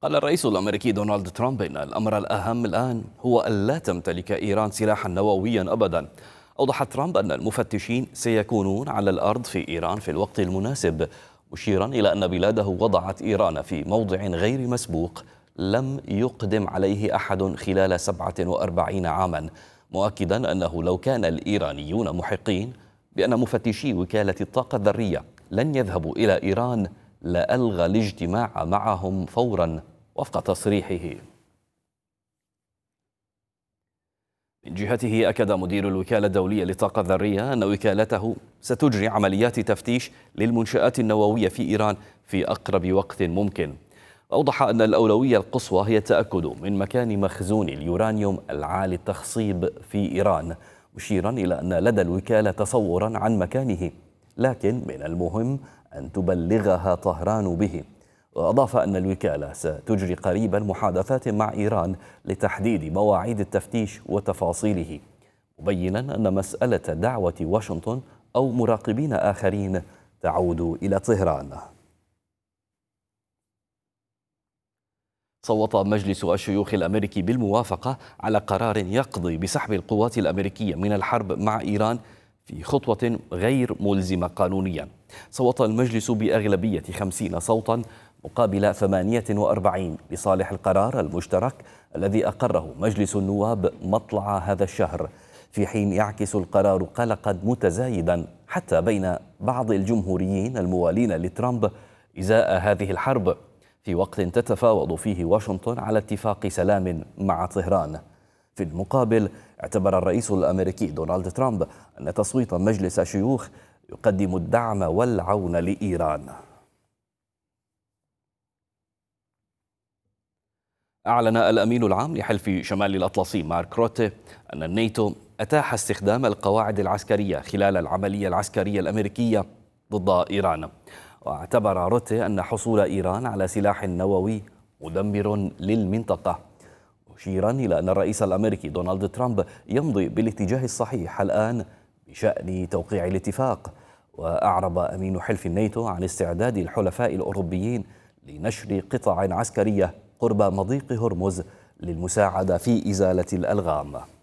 قال الرئيس الأمريكي دونالد ترامب إن الأمر الأهم الآن هو ألا تمتلك إيران سلاحا نوويا أبدا. أوضح ترامب أن المفتشين سيكونون على الأرض في إيران في الوقت المناسب، مشيرا إلى أن بلاده وضعت إيران في موضع غير مسبوق لم يقدم عليه أحد خلال 47 عاما، مؤكدا أنه لو كان الإيرانيون محقين بأن مفتشي وكالة الطاقة الذرية لن يذهبوا إلى إيران لألغى الاجتماع معهم فورا وفق تصريحه. من جهته أكد مدير الوكالة الدولية للطاقة الذرية أن وكالته ستجري عمليات تفتيش للمنشآت النووية في إيران في أقرب وقت ممكن. أوضح أن الأولوية القصوى هي التأكد من مكان مخزون اليورانيوم العالي التخصيب في إيران، مشيرا إلى أن لدى الوكالة تصورا عن مكانه، لكن من المهم أن تبلغها طهران به. وأضاف أن الوكالة ستجري قريبا محادثات مع إيران لتحديد مواعيد التفتيش وتفاصيله، مبينا أن مسألة دعوة واشنطن أو مراقبين آخرين تعود إلى طهران. صوت مجلس الشيوخ الأمريكي بالموافقة على قرار يقضي بسحب القوات الأمريكية من الحرب مع إيران في خطوة غير ملزمة قانونيا. صوت المجلس بأغلبية 50 صوتا مقابل 48 لصالح القرار المشترك الذي أقره مجلس النواب مطلع هذا الشهر، في حين يعكس القرار قلقا متزايدا حتى بين بعض الجمهوريين الموالين لترامب إزاء هذه الحرب، في وقت تتفاوض فيه واشنطن على اتفاق سلام مع طهران. في المقابل، اعتبر الرئيس الأمريكي دونالد ترامب أن تصويت مجلس الشيوخ يقدم الدعم والعون لإيران. أعلن الأمين العام لحلف شمال الأطلسي مارك روتي أن الناتو أتاح استخدام القواعد العسكرية خلال العملية العسكرية الأمريكية ضد إيران. واعتبر روتي أن حصول إيران على سلاح نووي مدمر للمنطقة، مشيرا إلى أن الرئيس الأمريكي دونالد ترامب يمضي بالاتجاه الصحيح الآن بشأن توقيع الاتفاق. وأعرب أمين حلف الناتو عن استعداد الحلفاء الأوروبيين لنشر قطع عسكرية قرب مضيق هرمز للمساعدة في إزالة الألغام.